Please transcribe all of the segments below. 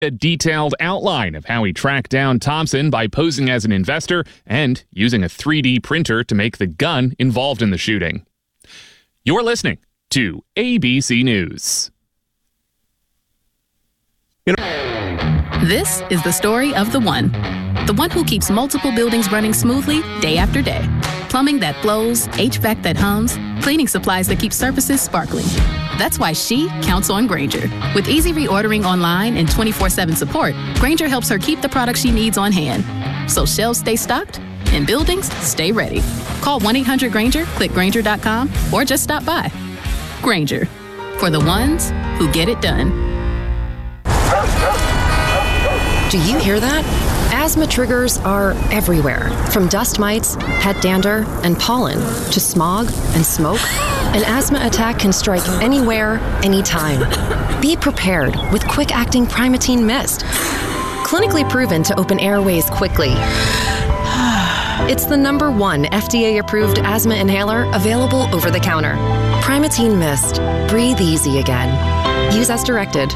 A detailed outline of how he tracked down Thompson by posing as an investor and using a 3D printer to make the gun involved in the shooting. You're listening to ABC News. This is the story of the one who keeps multiple buildings running smoothly day after day. Plumbing that flows, HVAC that hums, cleaning supplies that keep surfaces sparkling. That's why she counts on Grainger. With easy reordering online and 24/7 support, Grainger helps her keep the products she needs on hand. So shelves stay stocked and buildings stay ready. Call 1-800-GRAINGER, click Grainger.com, or just stop by. Grainger, for the ones who get it done. Do you hear that? Asthma triggers are everywhere, from dust mites, pet dander, and pollen, to smog and smoke. An asthma attack can strike anywhere, anytime. Be prepared with quick-acting Primatene Mist. Clinically proven to open airways quickly. It's the #1 FDA-approved asthma inhaler available over the counter. Primatene Mist. Breathe easy again. Use as directed.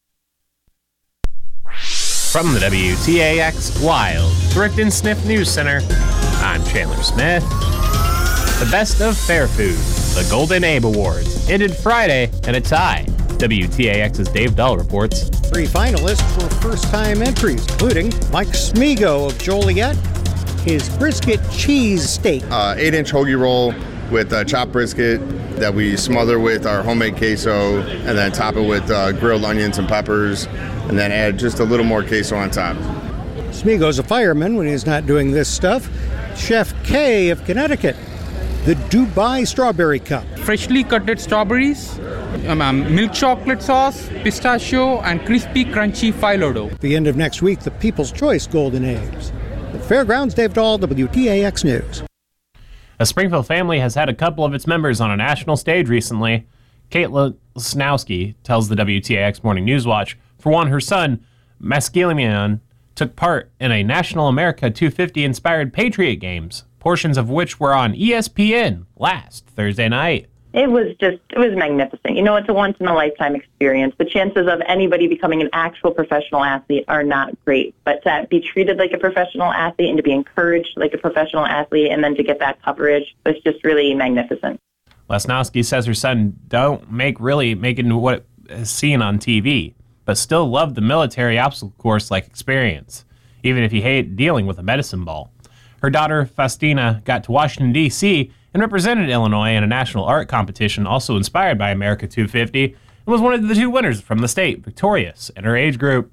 From the WTAX Wild Thrift and Sniff News Center, I'm Chandler Smith. The Best of Fair Food, the Golden Abe Awards, ended Friday in a tie. WTAX's Dave Dahl reports. 3 finalists for first-time entries, including Mike Smigo of Joliet, his brisket cheese steak. 8-inch hoagie roll with chopped brisket that we smother with our homemade queso and then top it with grilled onions and peppers and then add just a little more queso on top. Smigo's a fireman when he's not doing this stuff. Chef K of Connecticut, the Dubai Strawberry Cup. Freshly cutted strawberries, milk chocolate sauce, pistachio, and crispy, crunchy phyllo dough. At the end of next week, the People's Choice Golden Apes. The Fairgrounds, Dave Dahl, WTAX News. A Springfield family has had a couple of its members on a national stage recently. Kate Lesnowski tells the WTAX Morning News Watch, for one, her son, Mascalimian, took part in a National America 250-inspired Patriot Games, portions of which were on ESPN last Thursday night. It was magnificent. You know, it's a once-in-a-lifetime experience. The chances of anybody becoming an actual professional athlete are not great. But to be treated like a professional athlete and to be encouraged like a professional athlete and then to get that coverage was just really magnificent. Lesnowski says her son don't make into what is seen on TV, but still loved the military obstacle course-like experience, even if he hated dealing with a medicine ball. Her daughter, Faustina, got to Washington, D.C., and represented Illinois in a national art competition also inspired by America 250, and was one of the 2 winners from the state, victorious in her age group.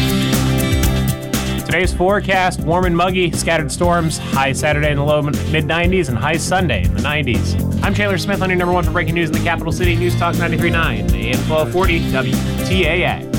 Today's forecast, warm and muggy, scattered storms, high Saturday in the low mid-90s, and high Sunday in the 90s. I'm Chandler Smith on your #1 for breaking news in the capital city, News Talk 93.9, AM 1240, WTAX.